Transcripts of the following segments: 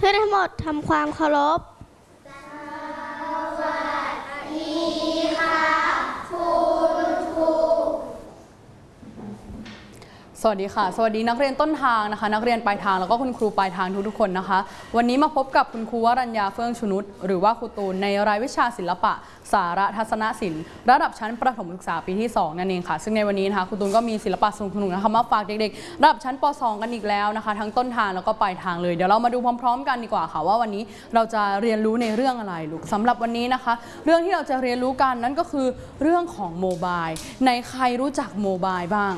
พื่อนทั้งหมดทำความเคารพสวัสดีค่ะสวัสดีนักเรียนต้นทางนะคะนักเรียนปลายทางแล้วก็คุณครูปลายทางทุกๆคนนะคะวันนี้มาพบกับคุณครูวรัญญาเฟื่องชุนุชหรือว่าครูตูนในรายวิชาศิลปะสารทัศนศิลป์ระดับชั้นประถมศึกษาปีที่2นั่นเองค่ะซึ่งในวันนี้นะคะครูตูนก็มีศิลปะสนุกๆนะคะมาฝากเด็กๆระดับชั้นป.2 กันอีกแล้วนะคะทั้งต้นทางแล้วก็ปลายทางเลยเดี๋ยวเรามาดูพร้อมๆกันดีกว่าค่ะว่าวันนี้เราจะเรียนรู้ในเรื่องอะไรลูกสำหรับวันนี้นะคะเรื่องที่เราจะเรียนรู้กันนั้นก็คือเรื่องของโมบายในใครรู้จักโมบายบ้าง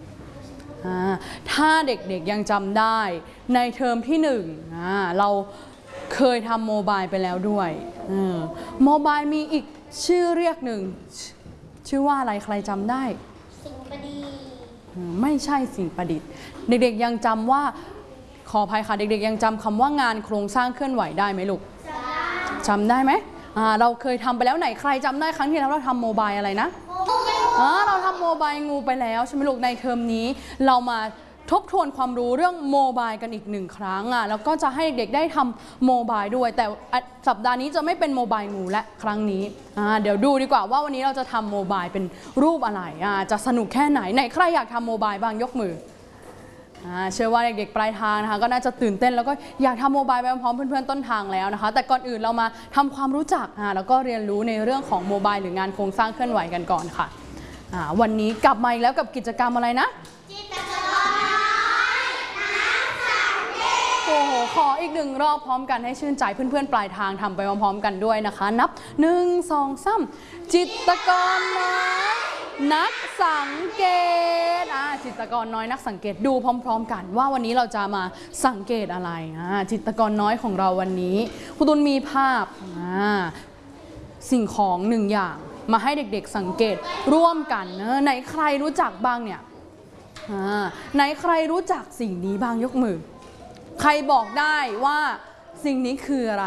ถ้าเด็กๆยังจำได้ในเทอมที่1เราเคยทำโมบายไปแล้วด้วยโมบายมีอีกชื่อเรียกหนึ่งชื่อว่าอะไรใครจำได้สิ่งประดิษฐ์ไม่ใช่สิ่งประดิษฐ์เด็กๆยังจำว่าขออภัยค่ะเด็กๆยังจำคำว่างานโครงสร้างเคลื่อนไหวได้ไหมลูกจำได้ไหมเราเคยทำไปแล้วไหนใครจำได้ครั้งที่แล้วเราทำโมบายอะไรนะเราทำโมบายงูไปแล้วใช่ไหมลูกในเทอมนี้เรามาทบทวนความรู้เรื่องโมบายกันอีก1ครั้งแล้วก็จะให้เด็กๆได้ทำโมบายด้วยแต่สัปดาห์นี้จะไม่เป็นโมบายงูและครั้งนี้เดี๋ยวดูดีกว่าว่าวันนี้เราจะทำโมบายเป็นรูปอะไรจะสนุกแค่ไหนใครอยากทำโมบายบ้างยกมือเชื่อว่าเด็กๆปลายทางนะคะก็น่าจะตื่นเต้นแล้วก็อยากทำโมบายไปพร้อมเพื่อนๆต้นทางแล้วนะคะแต่ก่อนอื่นเรามาทำความรู้จักแล้วก็เรียนรู้ในเรื่องของโมบายหรืองานโครงสร้างเคลื่อนไหวกันก่อนค่ะวันนี้กลับมาอีกแล้วกับกิจกรรมอะไรนะจิตรกรนักสังเกตโอ้โหขออีก1 รอบพร้อมกันให้ชื่นใจเพื่อนๆปลายทางทำไปพร้อมๆกันด้วยนะคะนับ1 2 3จิตรกรน้อยนักสังเกตจิตรกรน้อยนักสังเกตดูพร้อมๆกันว่าวันนี้เราจะมาสังเกตอะไรจิตรกรน้อยของเราวันนี้ครูตุลมีภาพสิ่งของ1 อย่างมาให้เด็กๆสังเกตร่วมกันไหนใครรู้จักบ้างเนี่ยไหนใครรู้จักสิ่งนี้บ้างยกมือใครบอกได้ว่าสิ่งนี้คืออะไร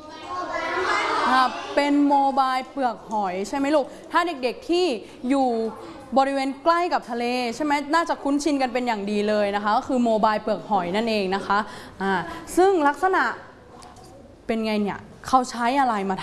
เป็นโมบายเปลือกหอยใช่ไหมลูกถ้าเด็กๆที่อยู่บริเวณใกล้กับทะเลใช่ไหมน่าจะคุ้นชินกันเป็นอย่างดีเลยนะคะก็คือโมบายเปลือกหอยนั่นเองนะคะซึ่งลักษณะเป็นไงเนี่ยเขาใช้อะไรมา